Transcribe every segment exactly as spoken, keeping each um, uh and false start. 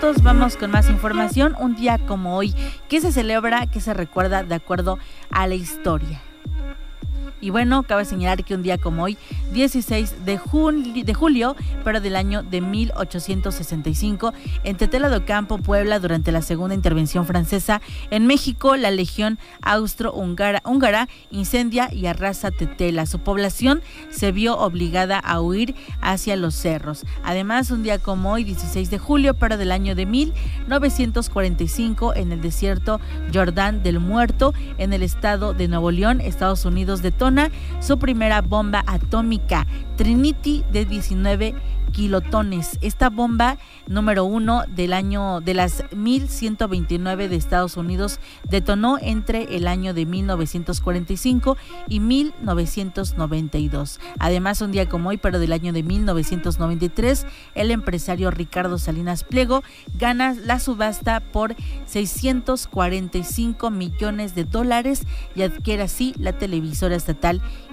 minutos. Vamos con más información. Un día como hoy, ¿qué se celebra, qué se recuerda de acuerdo a la historia? Y bueno, cabe señalar que un día como hoy, dieciséis de julio, pero del año de mil ochocientos sesenta y cinco, en Tetela do Campo, Puebla, durante la segunda intervención francesa en México, la Legión Austro-Húngara húngara, incendia y arrasa Tetela. Su población se vio obligada a huir hacia los cerros. Además, un día como hoy, dieciséis de julio, pero del año de mil novecientos cuarenta y cinco, en el desierto Jordán del Muerto, en el estado de Nuevo León, Estados Unidos, detona su primera bomba atómica, Trinity, de diecinueve kilotones. Esta bomba número uno del año de las mil ciento veintinueve de Estados Unidos detonó entre el año de mil novecientos cuarenta y cinco y mil novecientos noventa y dos. Además, un día como hoy, pero del año de mil novecientos noventa y tres, el empresario Ricardo Salinas Pliego gana la subasta por seiscientos cuarenta y cinco millones de dólares y adquiere así la televisora estatal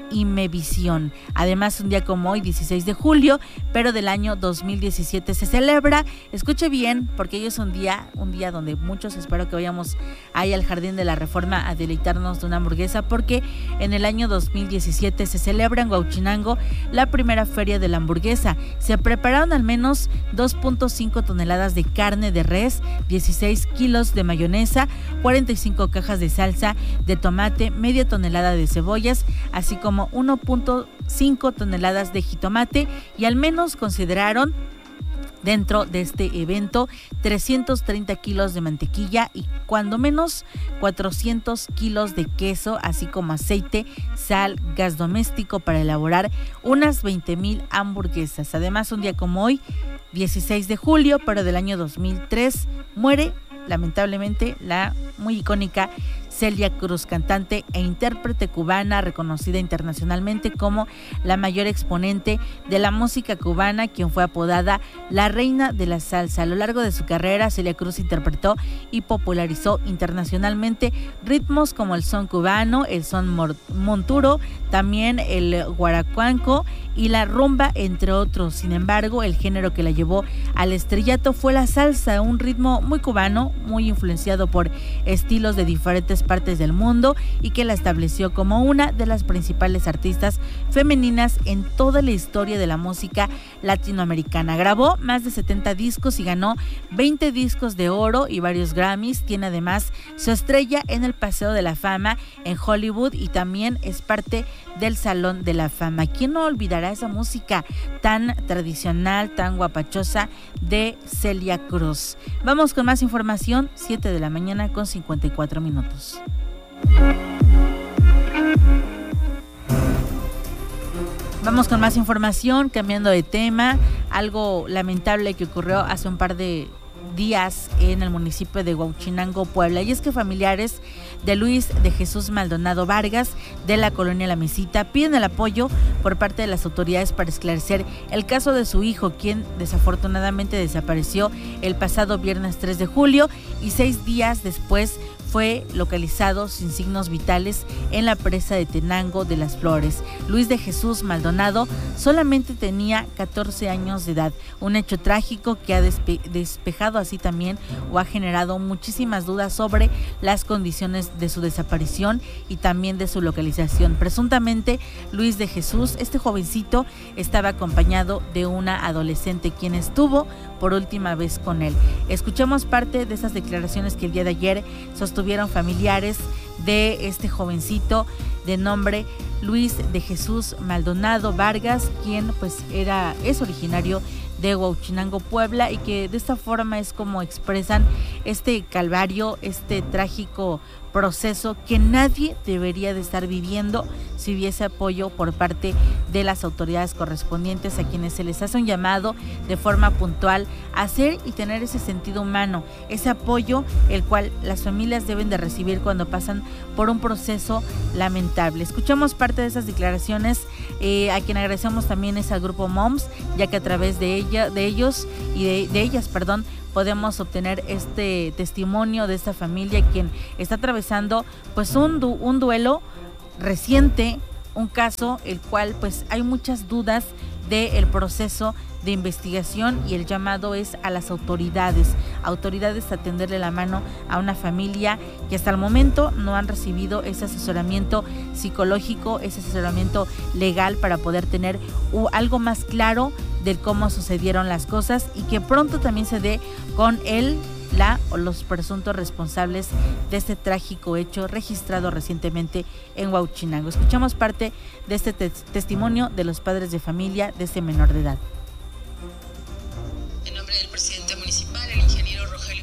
Imevisión. Además, un día como hoy, dieciséis de julio, pero del año dos mil diecisiete, se celebra, escuche bien, porque hoy es un día, un día donde muchos espero que vayamos ahí al Jardín de la Reforma a deleitarnos de una hamburguesa, porque en el año dos mil diecisiete se celebra en Huauchinango la primera feria de la hamburguesa. Se prepararon al menos dos punto cinco toneladas de carne de res, dieciséis kilos de mayonesa, cuarenta y cinco cajas de salsa de tomate, media tonelada de cebollas, así como uno punto cinco toneladas de jitomate, y al menos consideraron dentro de este evento trescientos treinta kilos de mantequilla y cuando menos cuatrocientos kilos de queso, así como aceite, sal, gas doméstico para elaborar unas veinte mil hamburguesas. Además, un día como hoy, dieciséis de julio, pero del año dos mil tres, muere lamentablemente la muy icónica Celia Cruz, cantante e intérprete cubana reconocida internacionalmente como la mayor exponente de la música cubana, quien fue apodada la reina de la salsa. A lo largo de su carrera, Celia Cruz interpretó y popularizó internacionalmente ritmos como el son cubano, el son monturo, también el guaracuanco y la rumba, entre otros. Sin embargo, el género que la llevó al estrellato fue la salsa, un ritmo muy cubano, muy influenciado por estilos de diferentes partes del mundo y que la estableció como una de las principales artistas femeninas en toda la historia de la música latinoamericana. Grabó más de setenta discos y ganó veinte discos de oro y varios Grammys. Tiene además su estrella en el Paseo de la Fama en Hollywood y también es parte del Salón de la Fama. ¿Quién no olvidará esa música tan tradicional, tan guapachosa de Celia Cruz? Vamos con más información, siete de la mañana con cincuenta y cuatro minutos. Vamos con más información, cambiando de tema, algo lamentable que ocurrió hace un par de días en el municipio de Huauchinango, Puebla, y es que familiares de Luis de Jesús Maldonado Vargas de la colonia La Mesita piden el apoyo por parte de las autoridades para esclarecer el caso de su hijo, quien desafortunadamente desapareció el pasado viernes tres de julio y seis días después fue localizado sin signos vitales en la presa de Tenango de las Flores. Luis de Jesús Maldonado solamente tenía catorce años de edad, un hecho trágico que ha despe- despejado así también o ha generado muchísimas dudas sobre las condiciones de su desaparición y también de su localización. Presuntamente, Luis de Jesús, este jovencito, estaba acompañado de una adolescente quien estuvo por última vez con él. Escuchamos parte de esas declaraciones que el día de ayer sostuvieron familiares de este jovencito de nombre Luis de Jesús Maldonado Vargas, quien pues era es originario de Huauchinango, Puebla, y que de esta forma es como expresan este calvario, este trágico proceso que nadie debería de estar viviendo si hubiese apoyo por parte de las autoridades correspondientes, a quienes se les hace un llamado de forma puntual a hacer y tener ese sentido humano, ese apoyo el cual las familias deben de recibir cuando pasan por un proceso lamentable. Escuchamos parte de esas declaraciones, eh, a quien agradecemos también es al grupo Moms, ya que a través de ella, de ellos y de, de ellas, perdón, podemos obtener este testimonio de esta familia quien está atravesando pues un, du- un duelo reciente, un caso el cual pues hay muchas dudas del proceso de investigación, y el llamado es a las autoridades, autoridades a tenderle la mano a una familia que hasta el momento no han recibido ese asesoramiento psicológico, ese asesoramiento legal para poder tener uh, algo más claro de cómo sucedieron las cosas, y que pronto también se dé con él, la o los presuntos responsables de este trágico hecho registrado recientemente en Huauchinango. Escuchamos parte de este te- testimonio de los padres de familia de este menor de edad. En nombre del presidente municipal, el ingeniero Rogelio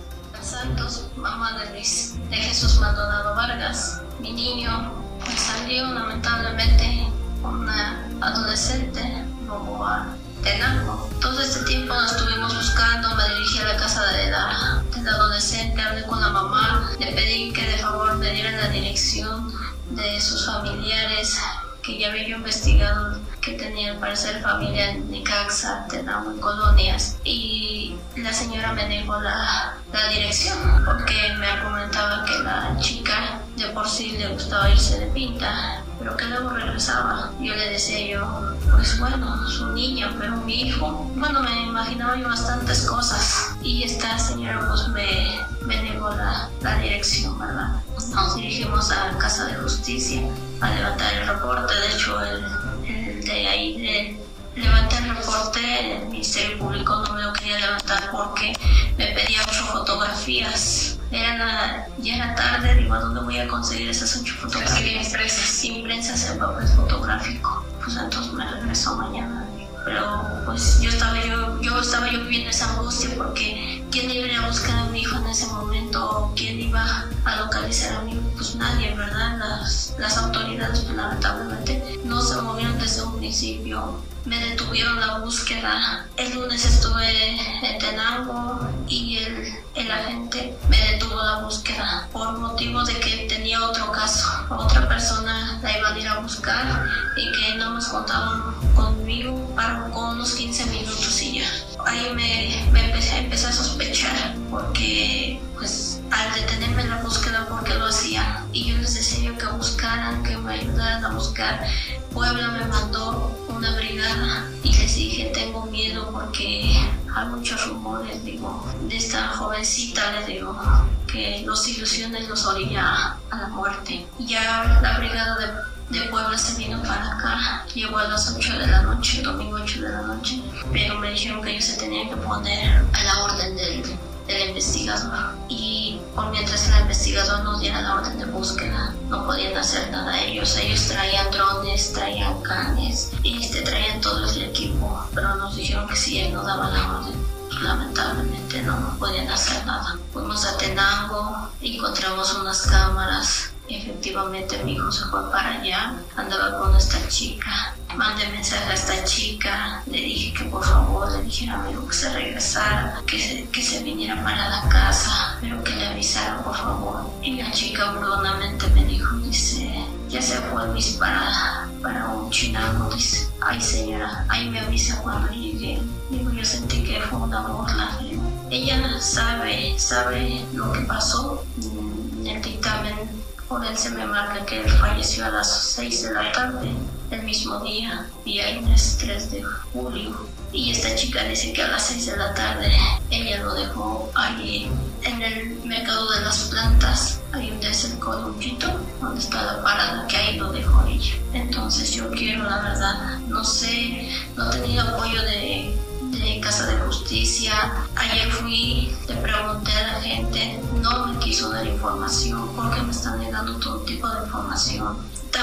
Santos, mamá de Luis, de Jesús Maldonado Vargas, mi niño, pues salió lamentablemente una adolescente rumbo a Tenango. Todo este tiempo nos estuvimos buscando, me dirigí a la casa de la, de la adolescente, hablé con la mamá, le pedí que de favor me dieran la dirección de sus familiares, que ya había yo investigado que tenía al parecer familia en Necaxa, Tenango y colonias, y la señora me dijo la, la dirección, porque me argumentaba que la chica de por sí le gustaba irse de pinta, pero que luego regresaba. Yo le decía yo, pues bueno, su niña, pero mi hijo, bueno, me imaginaba yo bastantes cosas, y esta señora pues me, me negó la, la dirección, ¿verdad? Nos dirigimos a la Casa de Justicia a levantar el reporte. De hecho, el, el de ahí de levantar el reporte, el Ministerio Público no me lo quería levantar porque me pedía ocho fotografías. Era la, ya era tarde, digo, ¿a dónde voy a conseguir esas ocho fotografías? Sin prensa, sin papel fotográfico. Pues entonces me regresó mañana. Pero pues yo estaba yo, yo estaba yo viviendo esa angustia, porque ¿quién iba a ir a buscar a mi hijo en ese momento? ¿Quién iba a localizar a mi hijo? Pues nadie, ¿verdad? Las, las autoridades, pues, lamentablemente no se movieron desde un principio. Me detuvieron la búsqueda. El lunes estuve en Tenango y el, el agente me detuvo la búsqueda por motivo de que tenía otro caso. Otra persona la iban a ir a buscar y que no nos contaban conmigo para con unos quince minutos y ya. Ahí me, me empecé, empecé a sospechar, porque pues al detenerme en la búsqueda, ¿por qué lo hacían? Y yo les decía yo que buscaran, que me ayudaran a buscar. Puebla me mandó una brigada y les dije, tengo miedo porque hay muchos rumores, digo, de esta jovencita, les digo, que los ilusiones los orilla a la muerte. Ya la brigada de, de Puebla se vino para acá, llegó a las ocho de la noche, domingo ocho de la noche, pero me dijeron que ellos se tenían que poner a la orden del, del investigador, y por mientras el investigador nos diera la orden de búsqueda, no podían hacer nada ellos. Ellos traían drones, traían canes, y este, traían todo el equipo, pero nos dijeron que si él no daba la orden, lamentablemente no, no podían hacer nada. Fuimos a Tenango, encontramos unas cámaras. Efectivamente mi hijo se fue para allá, andaba con esta chica. Mandé mensaje a esta chica, le dije que por favor le dijera a mi hijo que se regresara, que se, que se viniera para la casa, pero que le avisara por favor. Y la chica burlonamente me dijo, dice, ya se fue Luis para, para Huauchinango, dice, ay señora, ahí me avisa cuando llegue. Digo, yo sentí que fue una burla. Ella sabe, sabe lo que pasó. En el dictamen forense me marca que él falleció a las seis de la tarde, el mismo día, viernes tres de julio. Y esta chica dice que a las seis de la tarde ella lo dejó allí en el mercado de las plantas, ahí donde es el columchito, donde está la parada, que ahí lo dejó ella. Entonces yo quiero, la verdad, no sé, no he tenido apoyo de, de Casa de Justicia. Ayer fui, le pregunté a la gente, no me quiso dar información, porque me están negando todo tipo de información.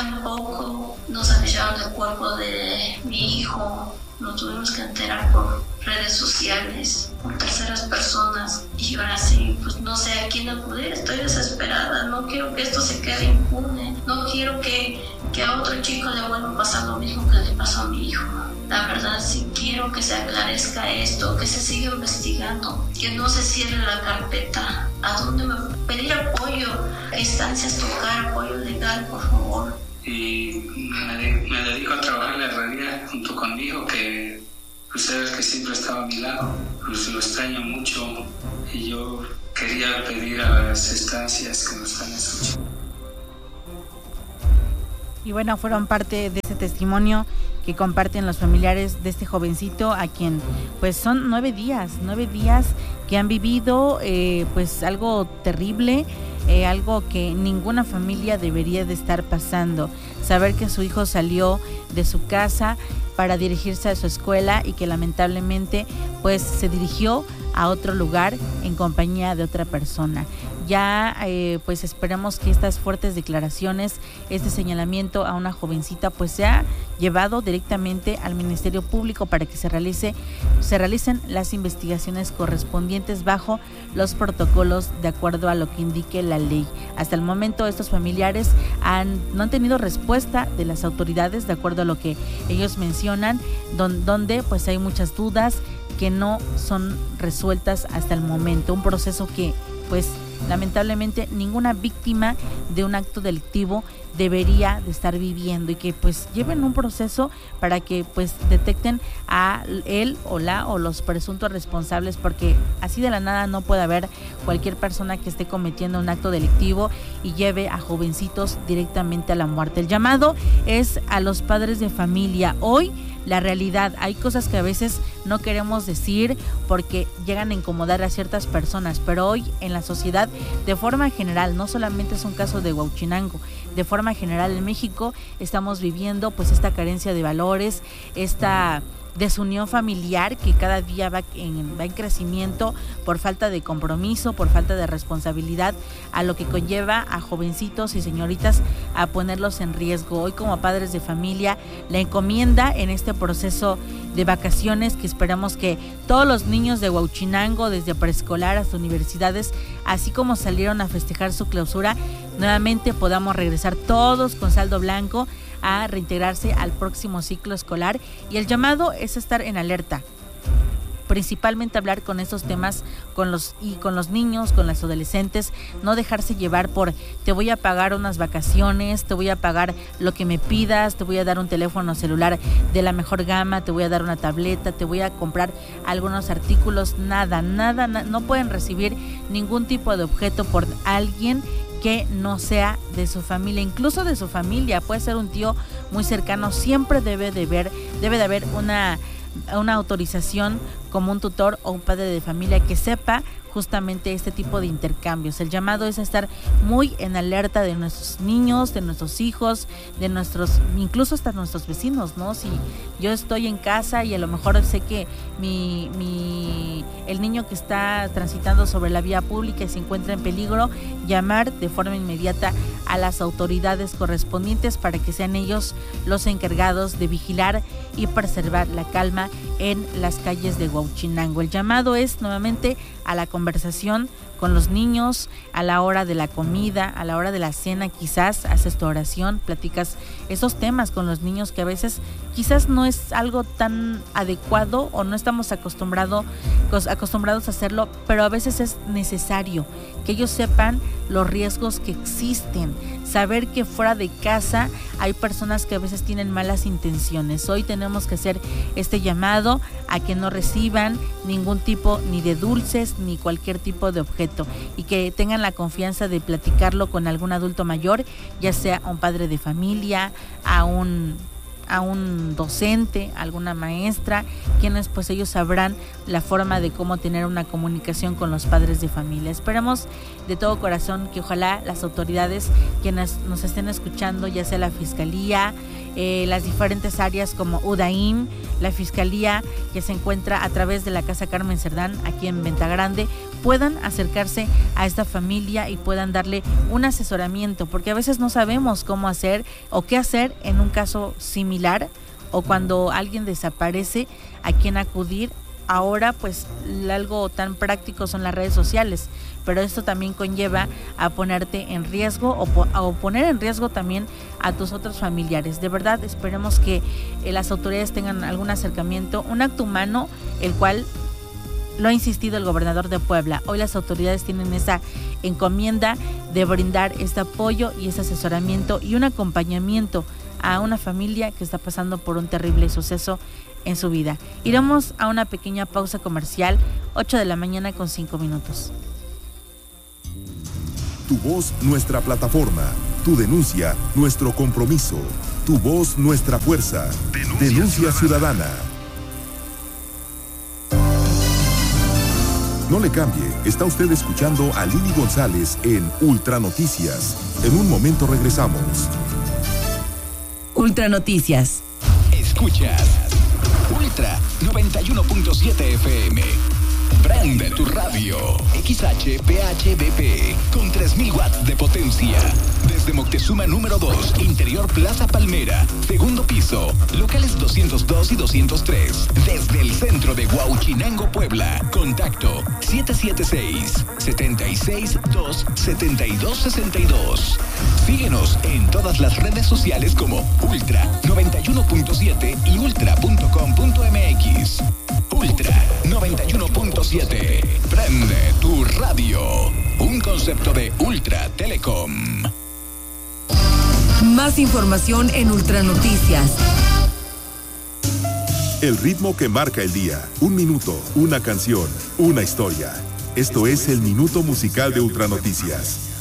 Tampoco nos avisaron del cuerpo de mi hijo. Nos tuvimos que enterar por redes sociales, por terceras personas, y ahora sí, pues no sé a quién acudir. Estoy desesperada, no quiero que esto se quede impune, no quiero que, que a otro chico le vuelva a pasar lo mismo que le pasó a mi hijo. La verdad sí quiero que se aclarezca esto, que se siga investigando, que no se cierre la carpeta. ¿A dónde me pedir apoyo? ¿A instancias tocar apoyo legal, por favor? Y me, de, me dedico a trabajar en la herrería junto con mi hijo, que pues era el que siempre estaba a mi lado. Pues lo extraño mucho, y yo quería pedir a las instancias que nos están escuchando. Y bueno, fueron parte de ese testimonio que comparten los familiares de este jovencito, a quien pues son nueve días, nueve días que han vivido eh, pues algo terrible, eh, algo que ninguna familia debería de estar pasando. Saber que su hijo salió de su casa para dirigirse a su escuela y que lamentablemente pues se dirigió a otro lugar en compañía de otra persona. Ya eh, pues esperemos que estas fuertes declaraciones, este señalamiento a una jovencita pues sea llevado directamente al Ministerio Público para que se realice se realicen las investigaciones correspondientes bajo los protocolos de acuerdo a lo que indique la ley. Hasta el momento estos familiares han, no han tenido respuesta de las autoridades de acuerdo a lo que ellos mencionan, don, donde pues hay muchas dudas que no son resueltas hasta el momento. Un proceso que pues lamentablemente ninguna víctima de un acto delictivo debería de estar viviendo, y que pues lleven un proceso para que pues detecten a él o la o los presuntos responsables, porque así de la nada no puede haber cualquier persona que esté cometiendo un acto delictivo y lleve a jovencitos directamente a la muerte. El llamado es a los padres de familia. Hoy la realidad, hay cosas que a veces no queremos decir porque llegan a incomodar a ciertas personas, pero hoy en la sociedad de forma general, no solamente es un caso de Huauchinango, de forma general en México estamos viviendo pues esta carencia de valores, esta desunión familiar que cada día va en, va en crecimiento por falta de compromiso, por falta de responsabilidad, a lo que conlleva a jovencitos y señoritas a ponerlos en riesgo. Hoy como padres de familia, la encomienda en este proceso de vacaciones, que esperamos que todos los niños de Huauchinango, desde preescolar hasta universidades, así como salieron a festejar su clausura, nuevamente podamos regresar todos con saldo blanco a reintegrarse al próximo ciclo escolar. Y el llamado es estar en alerta, principalmente hablar con estos temas con los y con los niños, con los adolescentes, no dejarse llevar por te voy a pagar unas vacaciones, te voy a pagar lo que me pidas, te voy a dar un teléfono celular de la mejor gama, te voy a dar una tableta, te voy a comprar algunos artículos. Nada, nada, na, no pueden recibir ningún tipo de objeto por alguien que no sea de su familia, incluso de su familia, puede ser un tío muy cercano. Siempre debe de haber, debe de haber una, una autorización como un tutor o un padre de familia que sepa justamente este tipo de intercambios. El llamado es a estar muy en alerta de nuestros niños, de nuestros hijos, de nuestros, incluso hasta nuestros vecinos, ¿no? Si yo estoy en casa y a lo mejor sé que mi, mi, el niño que está transitando sobre la vía pública y se encuentra en peligro, llamar de forma inmediata a las autoridades correspondientes para que sean ellos los encargados de vigilar y preservar la calma en las calles de Huauchinango. El llamado es nuevamente a la conversación con los niños a la hora de la comida, a la hora de la cena. Quizás haces tu oración, platicas esos temas con los niños que a veces quizás no es algo tan adecuado o no estamos acostumbrado, acostumbrados a hacerlo, pero a veces es necesario que ellos sepan los riesgos que existen, saber que fuera de casa hay personas que a veces tienen malas intenciones. Hoy tenemos que hacer este llamado a que no reciban ningún tipo ni de dulces ni cualquier tipo de objeto, y que tengan la confianza de platicarlo con algún adulto mayor, ya sea un padre de familia, a un a un docente, alguna maestra, quienes pues ellos sabrán la forma de cómo tener una comunicación con los padres de familia. Esperamos de todo corazón que ojalá las autoridades quienes nos estén escuchando, ya sea la Fiscalía, eh, las diferentes áreas como U D A I M, la Fiscalía que se encuentra a través de la Casa Carmen Cerdán aquí en Venta Grande, puedan acercarse a esta familia y puedan darle un asesoramiento, porque a veces no sabemos cómo hacer o qué hacer en un caso similar, o cuando alguien desaparece, a quién acudir. Ahora pues algo tan práctico son las redes sociales, pero esto también conlleva a ponerte en riesgo o, po- o poner en riesgo también a tus otros familiares. De verdad esperemos que eh, las autoridades tengan algún acercamiento, un acto humano, el cual lo ha insistido el gobernador de Puebla. Hoy las autoridades tienen esa encomienda de brindar este apoyo y ese asesoramiento y un acompañamiento a una familia que está pasando por un terrible suceso en su vida. Iremos a una pequeña pausa comercial, ocho de la mañana con cinco minutos. Tu voz, nuestra plataforma. Tu denuncia, nuestro compromiso. Tu voz, nuestra fuerza. Denuncia, Denuncia ciudadana. No le cambie, está usted escuchando a Lili González en Ultra Noticias. En un momento regresamos. Ultra Noticias. Escuchas Ultra noventa y uno punto siete F M. Prende tu radio. X H P H B P con tres mil watts de potencia. Desde Moctezuma número dos, Interior Plaza Palmera, segundo piso, locales doscientos dos y doscientos tres. Desde el centro de Huauchinango, Puebla. Contacto siete siete seis, siete seis dos, siete dos seis dos. Síguenos en todas las redes sociales como Ultra noventa y uno punto siete y ultra punto com punto m x. Ultra noventa y uno punto siete. Prende tu radio. Un concepto de Ultra Telecom. Más información en Ultra Noticias. El ritmo que marca el día. Un minuto, una canción, una historia. Esto es el Minuto Musical de Ultra Noticias.